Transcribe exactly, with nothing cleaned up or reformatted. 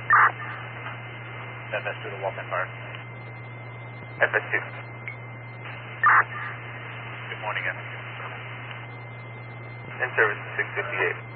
F S two to Walton Park. F S two. Good morning, F S two. In service six fifty-eight.